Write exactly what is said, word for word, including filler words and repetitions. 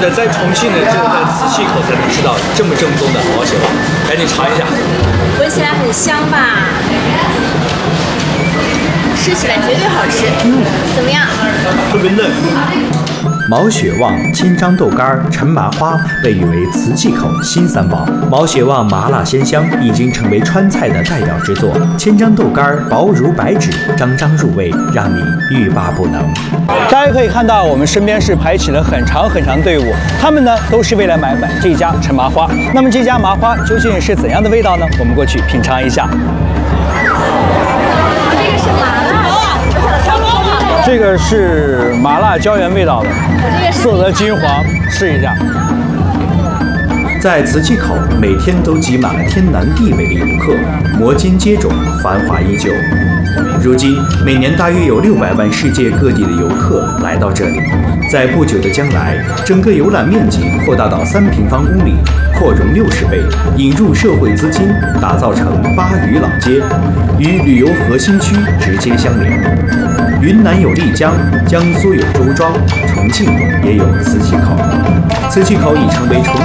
得在重庆呢，只有在磁器口才能吃到这么正宗的毛血旺，赶紧尝一下。 闻起来很香吧？吃起来绝对好吃。嗯，怎么样？ 特别嫩。 毛血旺、千张豆干、陈麻花被誉为磁器口新三宝。毛血旺麻辣鲜香，已经成为川菜的代表之作。千张豆干薄如白纸，张张入味，让你欲罢不能。大家可以看到，我们身边是排起了很长很长队伍，他们呢都是为了买买这家陈麻花。那么这家麻花究竟是怎样的味道呢？我们过去品尝一下。这个是麻辣椒盐味道的，色泽金黄，试一下。在磁器口，每天都挤满了天南地北的游客，摩肩接踵，繁华依旧。如今，每年大约有六百万世界各地的游客来到这里。在不久的将来，整个游览面积扩大到三平方公里，扩容六十倍，引入社会资金，打造成巴渝老街，与旅游核心区直接相连。云南有丽江，江苏有周庄，重庆也有磁器口。磁器口已成为重